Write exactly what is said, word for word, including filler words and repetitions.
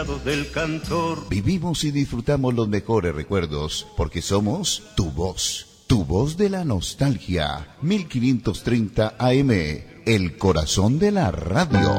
del cantor. Vivimos y disfrutamos los mejores recuerdos porque somos tu voz, tu voz de la nostalgia. mil quinientos treinta A M, el corazón de la radio.